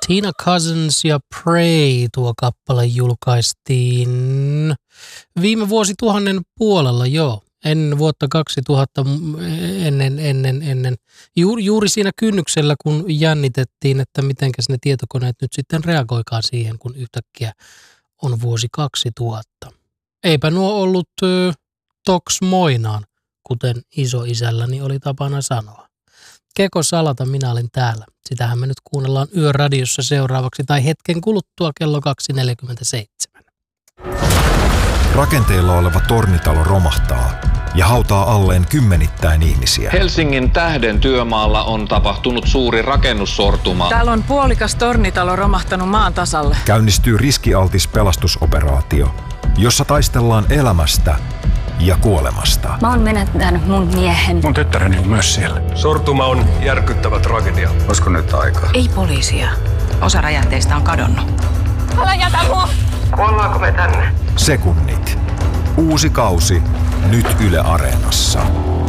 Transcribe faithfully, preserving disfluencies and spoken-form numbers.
Tina Cousins ja Pray tuo kappale julkaistiin viime vuosituhannen puolella, joo. Ennen vuotta kaksituhatta, ennen, ennen, ennen, juuri, juuri siinä kynnyksellä, kun jännitettiin, että mitenkäs ne tietokoneet nyt sitten reagoikaan siihen, kun yhtäkkiä on vuosi kaksituhatta. Eipä nuo ollut ö, toks moinaan, kuten isoisälläni oli tapana sanoa. Keko Salata, minä olin täällä. Sitähän me nyt kuunnellaan Yöradiossa seuraavaksi tai hetken kuluttua kello kaksi neljäkymmentäseitsemän. Rakenteilla oleva tornitalo romahtaa ja hautaa alleen kymmenittäin ihmisiä. Helsingin Tähden työmaalla on tapahtunut suuri rakennussortuma. Täällä on puolikas tornitalo romahtanut maan tasalle. Käynnistyy riskialtis pelastusoperaatio, jossa taistellaan elämästä ja kuolemasta. Mä oon menettänyt mun miehen. Mun tyttäreni on myös siellä. Sortuma on järkyttävä tragedia. Olisiko nyt aikaa? Ei poliisia. Osa räjähteistä on kadonnut. Älä jätä mua! Kuollaanko me tänne? Sekunnit. Uusi kausi nyt Yle Areenassa.